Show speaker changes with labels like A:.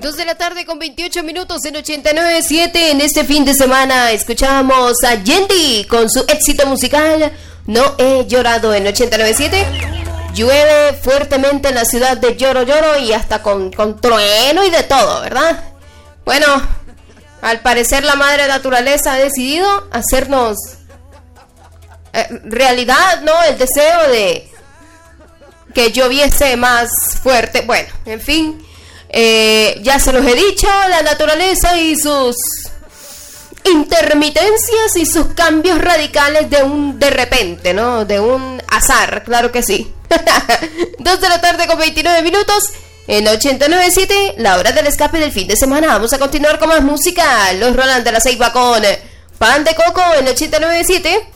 A: 2 de la tarde con 28 minutos en 89.7. En este fin de semana escuchamos a Yendi con su éxito musical No He Llorado en 89.7. Llueve fuertemente en la ciudad de Lloro Lloro y hasta con trueno y de todo, ¿verdad? Bueno, al parecer la madre naturaleza ha decidido hacernos realidad, ¿no? El deseo de que lloviese más fuerte. Bueno, en fin. Ya se los he dicho, la naturaleza y sus intermitencias y sus cambios radicales de repente, ¿no? De un azar, claro que sí. 2 de la tarde con 29 minutos en 89.7, la hora del escape del fin de semana. Vamos a continuar con más música. Los Roland de la Ceiba con Pan de Coco en 89.7.